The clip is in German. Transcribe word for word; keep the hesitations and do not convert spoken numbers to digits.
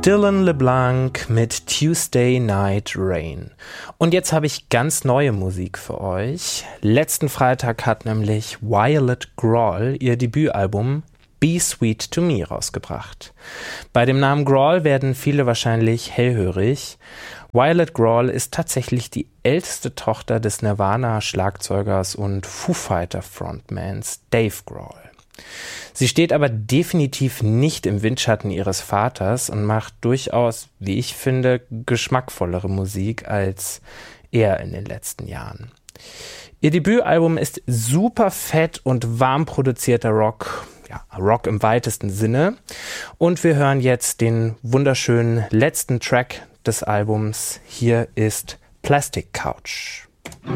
Dylan LeBlanc mit Tuesday Night Rain. Und jetzt habe ich ganz neue Musik für euch. Letzten Freitag hat nämlich Violet Grohl ihr Debütalbum Be Sweet to Me rausgebracht. Bei dem Namen Grohl werden viele wahrscheinlich hellhörig. Violet Grohl ist tatsächlich die älteste Tochter des Nirvana-Schlagzeugers und Foo Fighter-Frontmans Dave Grohl. Sie steht aber definitiv nicht im Windschatten ihres Vaters und macht durchaus, wie ich finde, geschmackvollere Musik als er in den letzten Jahren. Ihr Debütalbum ist super fett und warm produzierter Rock, ja, Rock im weitesten Sinne. Und wir hören jetzt den wunderschönen letzten Track des Albums. Hier ist Plastic Couch.